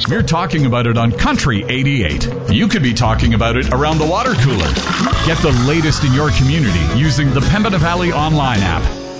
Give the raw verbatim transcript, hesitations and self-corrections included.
we're talking about it on Country eighty-eight. You could be talking about it around the water cooler. Get the latest in your community using the Pembina Valley online app.